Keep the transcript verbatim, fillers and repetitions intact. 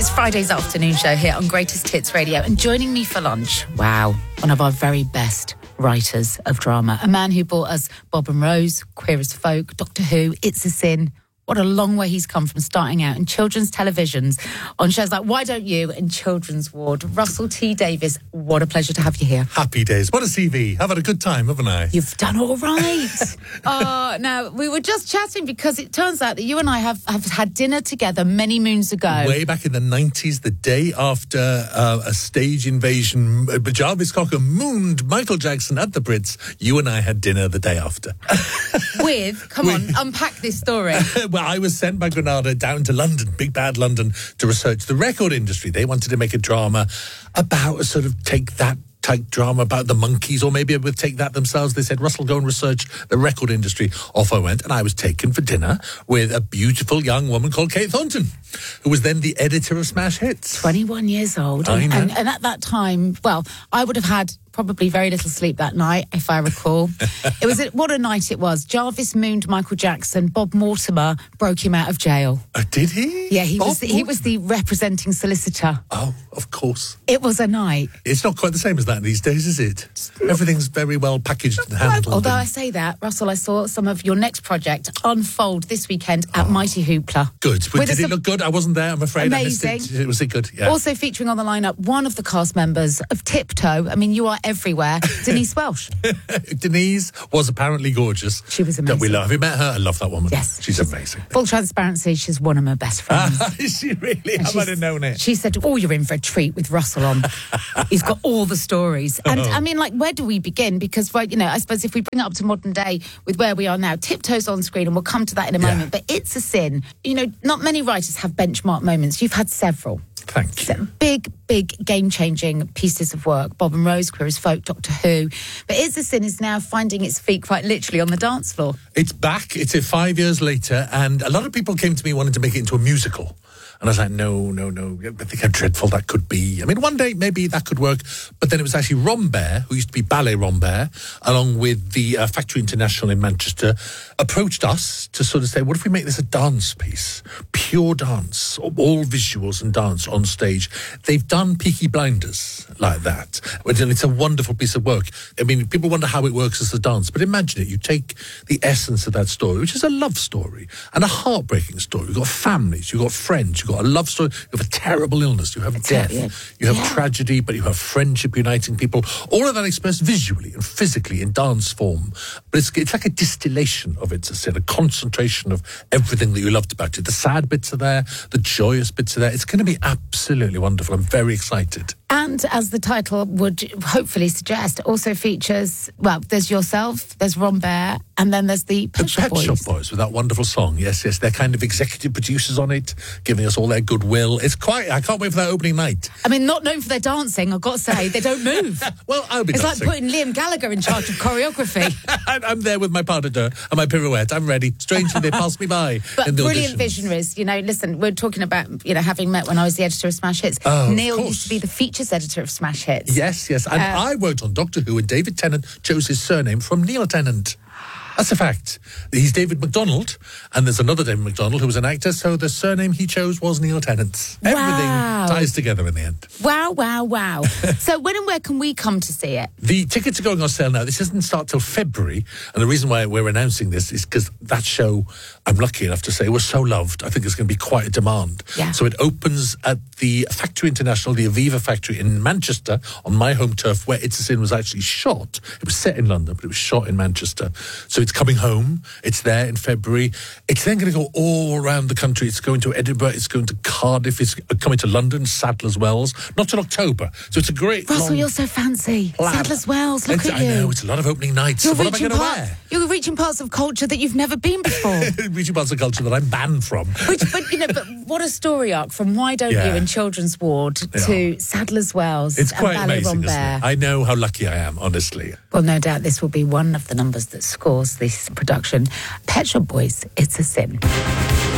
It's Friday's afternoon show here on Greatest Hits Radio, and joining me for lunch, wow, one of our very best writers of drama, a man who brought us Bob and Rose, Queer as Folk, Doctor Who, It's a Sin. What a long way he's come from starting out in children's televisions on shows like Why Don't You and Children's Ward. Russell T Davies, what a pleasure to have you here. Happy days. What a C V. I've had a good time, haven't I? You've done all right. uh, now, we were just chatting because it turns out that you and I have, have had dinner together many moons ago. Way back in the nineties, the day after uh, a stage invasion, uh, Jarvis Cocker mooned Michael Jackson at the Brits, you and I had dinner the day after. With, come With, on, unpack this story. Well, I was sent by Granada down to London, big bad London, to research the record industry. They wanted to make a drama about a sort of take that type drama about the Monkees, or maybe it would take that themselves. They said, Russell, go and research the record industry. Off I went, and I was taken for dinner with a beautiful young woman called Kate Thornton, who was then the editor of Smash Hits. twenty-one years old. I And, know. and, and at that time, well, I would have had probably very little sleep that night, if I recall. It was, a, what a night it was. Jarvis mooned Michael Jackson. Bob Mortimer broke him out of jail. Uh, did he? Yeah, he Bob was, the, he was the representing solicitor. Oh, of course. It was a night. It's not quite the same as that these days, is it? Everything's very well packaged and handled. Although and- I say that, Russell, I saw some of your next project unfold this weekend at Mighty Hoopla. Good. But With did a it look good? I wasn't there, I'm afraid. Amazing. I missed it. Was it good? Yeah. Also featuring on the lineup, one of the cast members of Tiptoe. I mean, you are everywhere. Denise Welsh. Denise was apparently gorgeous. She was Don't we amazing. love? Have you met her? I love that woman. Yes. She's amazing. Full transparency, she's one of my best friends. Is she really? And I might she's- have known it. She said, oh, you're in for a treat with Russell on. He's got all the stories. And Oh. I mean, like, where do we begin? Because, right, you know, I suppose if we bring it up to modern day with where we are now, Tiptoe's on screen, and we'll come to that in a Yeah. moment. But It's a Sin. You know, not many writers have benchmark moments. You've had several. Thank you. Big, big, game-changing pieces of work. Bob and Rose, Queer as Folk, Doctor Who. But It's a Sin is now finding its feet quite literally on the dance floor. It's back. It's uh, five years later, and a lot of people came to me wanting to make it into a musical. And I was like, no, no, no. I think how dreadful that could be. I mean, one day maybe that could work. But then it was actually Rambert, who used to be Ballet Rambert, along with the uh, Factory International in Manchester, approached us to sort of say, what if we make this a dance piece? Pure dance, all visuals and dance on stage. They've done Peaky Blinders like that. And it's a wonderful piece of work. I mean, people wonder how it works as a dance, but imagine it. You take the essence of that story, which is a love story and a heartbreaking story. You've got families, you've got friends, you've got a love story, you have a terrible illness, you have death, yeah. you have Yeah. tragedy, but you have friendship uniting people. All of that expressed visually and physically in dance form. But it's, it's like a distillation of It's a Sin, a concentration of everything that you loved about it. The sad bits are there, the joyous bits are there. It's going to be absolutely wonderful. I'm very excited. And as the title would hopefully suggest, it also features, well, there's yourself, there's Rambert, and then there's the Pet The Shop Pet Boys. Shop Boys with that wonderful song. Yes, yes. They're kind of executive producers on it, giving us all their goodwill. It's quite, I can't wait for that opening night. I mean, not known for their dancing, I've got to say, they don't move. Well, I'll be It's dancing. like putting Liam Gallagher in charge of choreography. I'm, I'm there with my pas de deux and my pirouette. I'm ready. Strangely, they passed me by. But in the brilliant auditions. visionaries. You know, listen, we're talking about, you know, having met when I was the editor of Smash Hits. Oh, of Neil course. used to be the features editor of Smash Hits. Yes, yes. And Uh, I worked on Doctor Who, and David Tennant chose his surname from Neil Tennant. That's a fact. He's David MacDonald, and there's another David MacDonald who was an actor, so the surname he chose was Neil Tennant's. Wow. Everything ties together in the end. Wow, wow, wow. So when and where can we come to see it? The tickets are going on sale now. This doesn't start till February, and the reason why we're announcing this is because that show, I'm lucky enough to say, was so loved. I think it's going to be quite a demand. Yeah. So it opens at the Factory International, the Aviva factory in Manchester, on my home turf, where It's a Sin was actually shot. It was set in London, but it was shot in Manchester. So it's coming home. It's there in February. It's then going to go all around the country. It's going to Edinburgh. It's going to Cardiff. It's coming to London, Sadler's Wells. Not till October. So it's a great Russell, long you're so fancy. plan. Sadler's Wells, look It's- at you. I know, it's a lot of opening nights. You're So what am I reaching, going to part, wear? you're reaching parts of culture that you've never been before. Reaching parts of culture that I'm banned from. Which, but you know, but what a story arc from Why Don't Yeah. You in Children's Ward to Sadler's Wells It's and quite Ballet amazing, isn't Rambert. it? I know how lucky I am, honestly. Well, no doubt this will be one of the numbers that scores this production. Pet Shop Boys, It's a Sin.